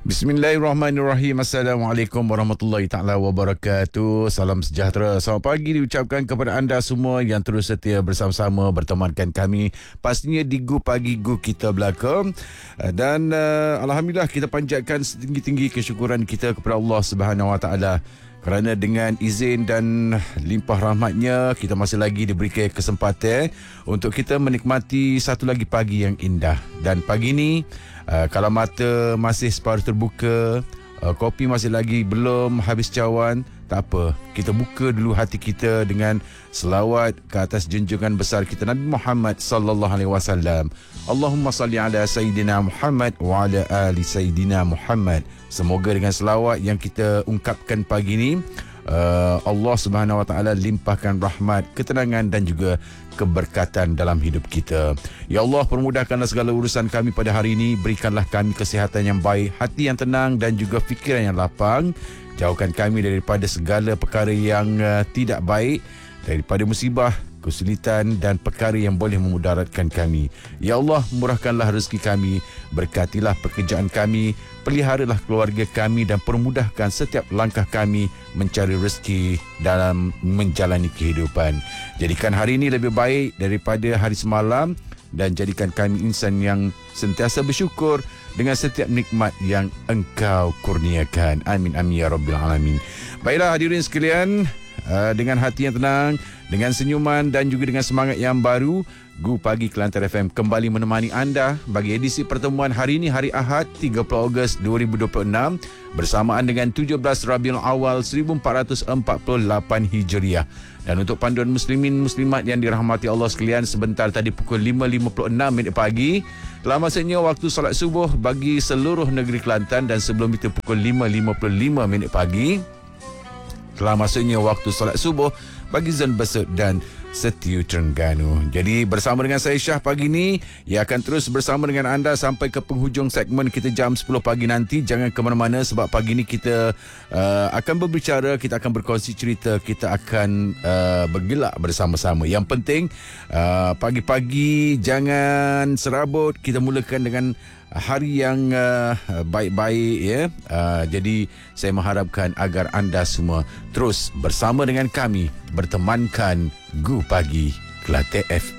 Bismillahirrahmanirrahim. Assalamualaikum warahmatullahi ta'ala wabarakatuh. Salam sejahtera. Selamat pagi diucapkan kepada anda semua yang terus setia bersama-sama bertemankan kami. Pastinya di Gu Pagi Gu kita belaka. Dan Alhamdulillah kita panjatkan setinggi-tinggi kesyukuran kita kepada Allah Subhanahu Wa Ta'ala. Kerana dengan izin dan limpah rahmatnya, kita masih lagi diberi kesempatan untuk kita menikmati satu lagi pagi yang indah. Dan pagi ini, kalau mata masih separuh terbuka, kopi masih lagi belum habis cawan, tak apa. Kita buka dulu hati kita dengan selawat ke atas junjungan besar kita Nabi Muhammad sallallahu alaihi wasallam. Allahumma salli ala Sayyidina Muhammad wa ala ali Sayyidina Muhammad. Semoga dengan selawat yang kita ungkapkan pagi ini, Allah Subhanahu Wa Taala limpahkan rahmat, ketenangan dan juga keberkatan dalam hidup kita. Ya Allah, permudahkanlah segala urusan kami pada hari ini. Berikanlah kami kesihatan yang baik, hati yang tenang dan juga fikiran yang lapang. Jauhkan kami daripada segala perkara yang tidak baik, daripada musibah, kesulitan dan perkara yang boleh memudaratkan kami. Ya Allah, murahkanlah rezeki kami, berkatilah pekerjaan kami, peliharalah keluarga kami dan permudahkan setiap langkah kami mencari rezeki dalam menjalani kehidupan. Jadikan hari ini lebih baik daripada hari semalam dan jadikan kami insan yang sentiasa bersyukur dengan setiap nikmat yang Engkau kurniakan. Amin amin ya rabbil alamin. Baiklah hadirin sekalian, dengan hati yang tenang, dengan senyuman dan juga dengan semangat yang baru, Gu Pagi Kelantan FM kembali menemani anda bagi edisi pertemuan hari ini, hari Ahad 30 Ogos 2026 bersamaan dengan 17 Rabiul Awal 1448 Hijriah. Dan untuk panduan muslimin muslimat yang dirahmati Allah sekalian, sebentar tadi pukul 5.56 pagi telah masanya waktu salat subuh bagi seluruh negeri Kelantan, dan sebelum itu pukul 5.55 pagi telah masuknya waktu solat subuh bagi Zon Besut dan Setiu Terengganu. Jadi bersama dengan saya Syah pagi ini, ia akan terus bersama dengan anda sampai ke penghujung segmen kita jam 10 pagi nanti. Jangan ke mana-mana sebab pagi ini kita akan berbicara, kita akan berkongsi cerita, kita akan bergelak bersama-sama. Yang penting pagi-pagi jangan serabut, kita mulakan dengan hari yang baik-baik ya. Jadi saya mengharapkan agar anda semua terus bersama dengan kami bertemankan Gu Pagi Kelantan FM.